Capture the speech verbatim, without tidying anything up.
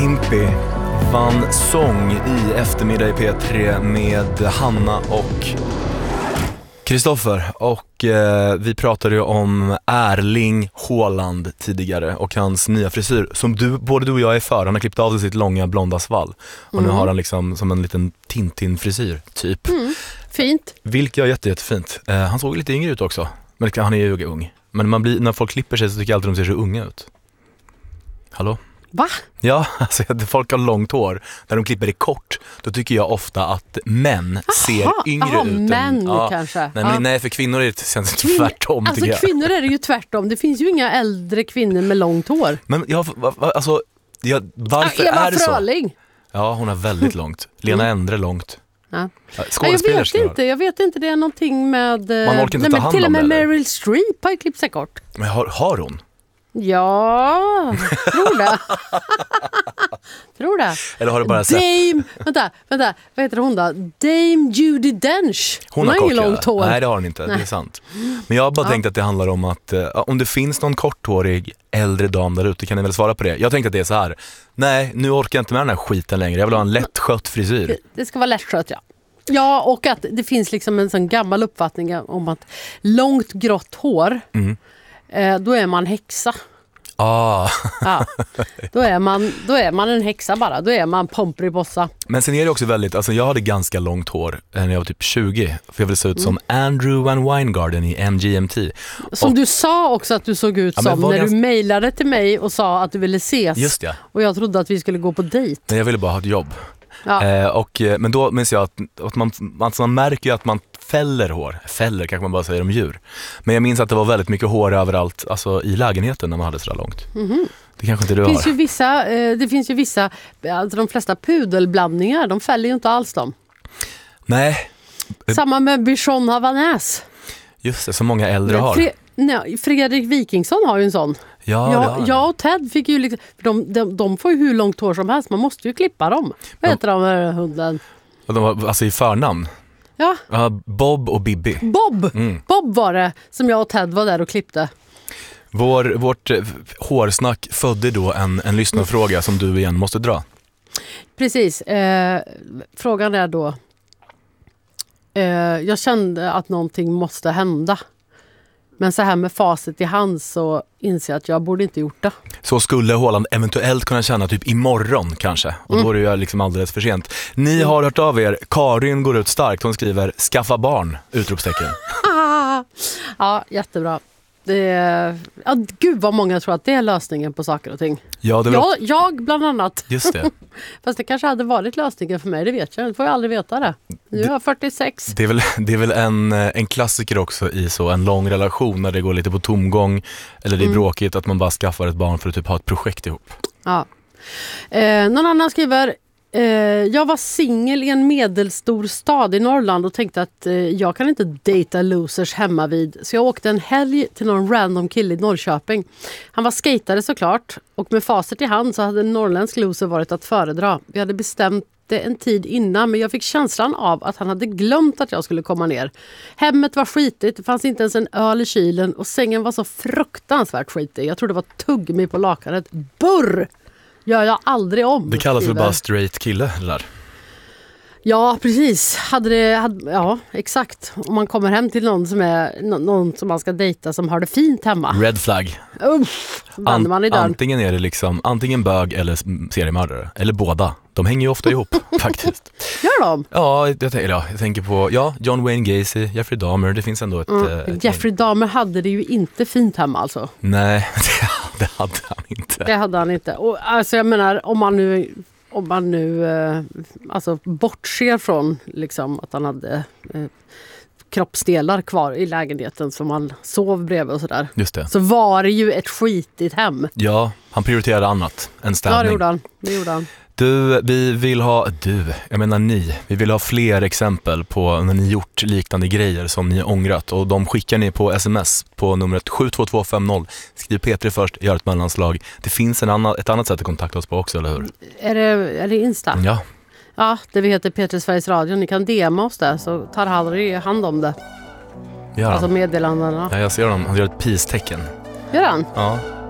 Impi vann sång i eftermiddag i P tre med Hanna och Kristoffer. Och eh, vi pratade ju om Erling Haaland tidigare och hans nya frisyr som du, både du och jag är för. Han har klippt av sig sitt långa blonda svall. Och mm. nu har han liksom som en liten Tintin-frisyr typ. Mm. Fint. Vilket är jätte, jättefint. Eh, han såg lite yngre ut också. Men han är ju ung. Men man blir, när folk klipper sig så tycker jag alltid de ser så unga ut. Hallå? Va? Ja, alltså folk har långt hår. När de klipper det kort, då tycker jag ofta att män aha, ser yngre aha, ut. Män än, ja, kanske. Nej, men ja. nej, för kvinnor är det känns Kvin- tvärtom. Alltså kvinnor är det ju tvärtom. Det finns ju inga äldre kvinnor med långt hår. Men ja, alltså, ja, varför ja, är det Fröling. Så? Ja, hon har väldigt långt. Lena mm. Endre långt. Ja. Jag vet inte, jag vet inte, det är någonting med... Man orkar inte nej, ta hand till och med om det, Meryl Streep har ju klippt sig kort. Men har, har hon? Ja, tror det. tror det. Eller har du bara sett? Dame, vänta, vänta, vad heter hon då? Dame Judi Dench. Hon, hon har ingen långt hår. Nej, det har hon inte, nej. Det är sant. Men jag har bara ja. tänkt att det handlar om att uh, om det finns någon korthårig äldre dam där ute, kan ni väl svara på det? Jag tänkte att det är så här. Nej, nu orkar jag inte med den här skiten längre. Jag vill ha en lättskött frisyr. Det, det ska vara lättskött, ja. Ja, och att det finns liksom en sån gammal uppfattning om att långt grått hår, mm. eh, då är man häxa. Ah. Ja, då är man då är man en häxa bara. Då är man Pomperipossa. Men sen är det också väldigt, alltså jag hade ganska långt hår när jag var typ tjugo, för jag ville se ut mm. som Andrew Van Weingarten i M G M T. Som och, du sa också att du såg ut ja, som när ganska... du mejlade till mig och sa att du ville ses. Just ja. Och jag trodde att vi skulle gå på dejt. Men jag ville bara ha ett jobb. Ja. Eh, och, men då minns jag att, att man, alltså man märker ju att man fäller hår. Fäller kanske man bara säger om djur. Men jag minns att det var väldigt mycket hår överallt, alltså i lägenheten när man hade så där långt. Mm-hmm. Det kanske inte du det finns har. Ju vissa, eh, det finns ju vissa, alltså de flesta pudelblandningar, de fäller ju inte alls dem. Nej. Samma med Bichon Havanäs. Just det, så många äldre har. Fre- nej, Fredrik Wikingsson har ju en sån. Ja, jag, jag och Ted fick ju liksom, de, de, de får ju hur långt hår som helst, man måste ju klippa dem. Vad heter de här hunden? De var, alltså i förnamn? Ja. Uh, Bob och Bibi. Bob! Mm. Bob var det som jag och Ted var där och klippte. Vår, vårt eh, hårsnack födde då en, en lyssnarfråga mm. som du igen måste dra. Precis. Eh, frågan är då eh, jag kände att någonting måste hända. Men så här med facit i hand så inser jag att jag borde inte gjort det. Så skulle Haaland eventuellt kunna känna typ imorgon kanske. Och mm. då är det ju liksom alldeles för sent. Ni mm. har hört av er. Karin går ut starkt. Hon skriver skaffa barn, utropstecken. Ja, jättebra. Det är, ja, gud vad många tror att det är lösningen på saker och ting. Ja, det var... jag, jag bland annat. Just det. Fast det kanske hade varit lösningen för mig, det vet jag. Det får jag aldrig veta det. Nu är jag fyrtiosex. Det är väl, det är väl en, en klassiker också i så en lång relation när det går lite på tomgång eller det är mm. bråkigt att man bara skaffar ett barn för att typ ha ett projekt ihop. Ja. Eh, någon annan skriver eh, jag var singel i en medelstor stad i Norrland och tänkte att eh, jag kan inte dejta losers hemma vid. Så jag åkte en helg till någon random kille i Norrköping. Han var skatare såklart och med facit i hand så hade en norrländsk loser varit att föredra. Vi hade bestämt det en tid innan men jag fick känslan av att han hade glömt att jag skulle komma ner. Hemmet var skitigt, det fanns inte ens en öl i kylen och sängen var så fruktansvärt skitig. Jag trodde det var tuggummi på lakanet. Burr! Gör jag aldrig om. Det kallas väl bara straight kille det där. Ja, precis. Hade det, hade, ja, exakt. Om man kommer hem till någon som är någon som man ska dejta som har det fint hemma. Red flag. Uff, An- man i dörren. Antingen är det liksom antingen bög eller seriemördare. Eller båda. De hänger ju ofta ihop faktiskt. Gör de? Ja jag, ja, jag tänker på ja, John Wayne Gacy, Jeffrey Dahmer. Det finns ändå ett... Mm. ett Jeffrey Dahmer hade det ju inte fint hemma alltså. Nej, det, det hade han inte. Det hade han inte. Och, alltså jag menar, om man nu... Om man nu eh, alltså bortser från liksom, att han hade eh, kroppsdelar kvar i lägenheten som han sov bredvid och sådär. Just det. Så var det ju ett skitigt hem. Ja, han prioriterade annat än städning. Ja, det gjorde han. Det gjorde han. Du, vi vill ha, du, jag menar ni, vi vill ha fler exempel på när ni gjort liknande grejer som ni har ångrat och de skickar ni på sms på numret sju två två fem noll. Skriv P tre först, gör ett mellanslag. Det finns en annan, ett annat sätt att kontakta oss på också, eller hur? Är det, är det Insta? Ja. Ja, det vi heter P tre Sveriges Radio. Ni kan D M oss där så tar Harry hand om det. Ja. Alltså meddelandena. Ja, jag ser honom, han gör ett peace-tecken. Gör han? Ja.